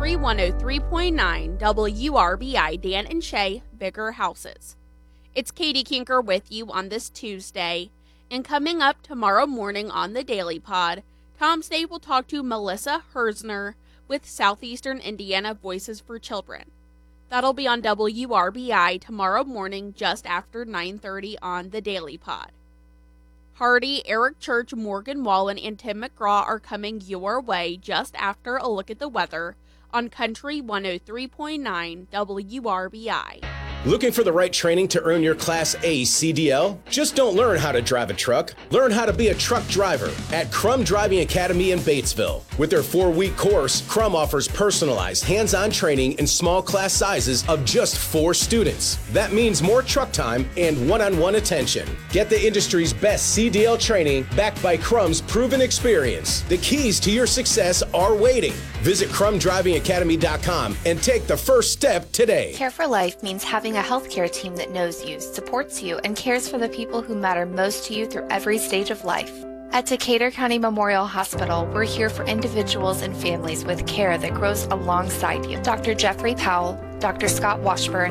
Country 103.9 WRBI Dan and Shay, Bigger Houses. It's Katie Kinker with you on this Tuesday, and coming up tomorrow morning on the Daily Pod, Tom State will talk to Melissa Hersner with Southeastern Indiana Voices for Children. That'll be on WRBI tomorrow morning just after 9:30 on the Daily Pod. Hardy, Eric Church, Morgan Wallen, and Tim McGraw are coming your way just after a look at the weather on Country 103.9 WRBI. Looking for the right training to earn your Class A CDL? Just don't learn how to drive a truck. Learn how to be a truck driver at Crum Driving Academy in Batesville. With their 4-week course, Crum offers personalized, hands-on training in small class sizes of just 4 students. That means more truck time and one-on-one attention. Get the industry's best CDL training backed by Crum's proven experience. The keys to your success are waiting. Visit CrumDrivingAcademy.com and take the first step today. Care for Life means having a healthcare team that knows you, supports you, and cares for the people who matter most to you through every stage of life. At Decatur County Memorial Hospital, we're here for individuals and families with care that grows alongside you. Dr. Jeffrey Powell, Dr. Scott Washburn,